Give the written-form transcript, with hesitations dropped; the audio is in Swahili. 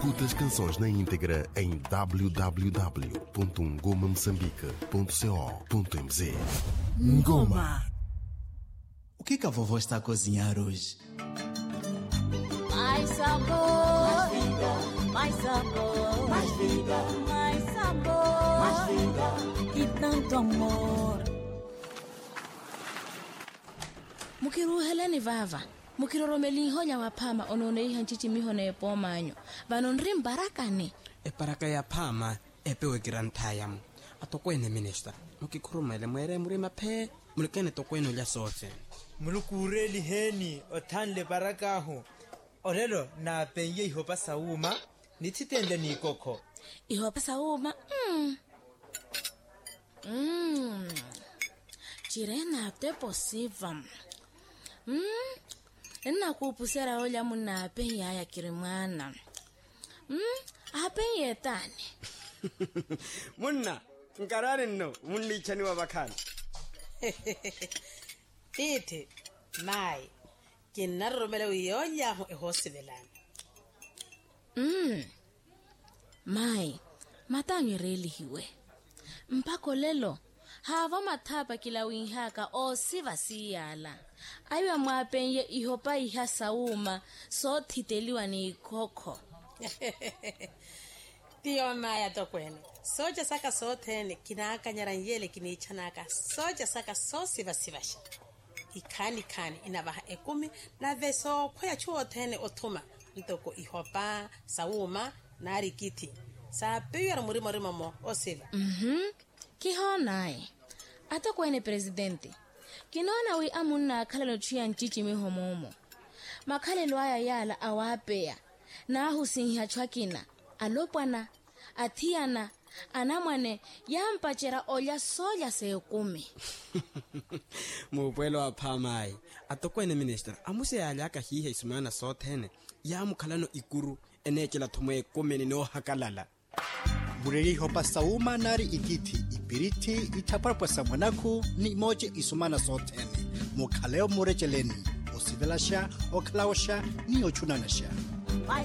Escuta as canções na íntegra em www.ngomamoçambique.co.mz. Ngoma. O que a vovó está a cozinhar hoje? Mais sabor, mais vida, mais sabor, mais vida, mais sabor, mais vida e tanto amor. Mukiruheleni vava, mukiroromeli honya waphama ononei hanchichi mihone epomanyo. Banonrim barakani. Baraka ya phama epewe grantayam. Atokwene minister. Mukikhurumele mwere murima phe, mulekene tokwene lya sote. Mulukureli heni othanle barakaho. Olelo na penye ihopa sauma nititende ni koko. Ihopa sauma. Chirena te posiva. Nna kupusera olya muna penya ya kirimwana. Apenye tani. Munna, nkarare no, munni chani wa bakhan. Titi, mai. Kinaromelo yonya ho ehosibelana. Mai, matangi reli hiwe. Mpako lelo, hava mathapa kila winhaka o siva siyala. Aywa mwapenye ihopa iha sauma, so titeliwa ni koko. Tiyo maya tokwene. Soja saka sotene kinaka nyaranyele kinichanaka. Soja saka so siva sivasha. Ikani inabaha ekumi na veso kwaya chuo tene otuma ntoko ihopa sauma na rikiti sa peyara murima mo osiva kihonai ata kwene presidente kinona wi amunna khalelo chiya nchichi mihomomo makhalelo aya yala awapea na husinha chwakina alopwana athiana anamwane yampachera olya soya sekumi. Mupwelo wa phamai atokwene minister amuse alaka hihe isumana sothene ya mukhalano ikuru enechela thumwe komene no hakalala Mureli hopa sauma nari ikiti ipiriti itaparpa samanaku ni moje isumana sothene mukhaleo murecheleni osivelasha okhlaosha ni ochunanasha.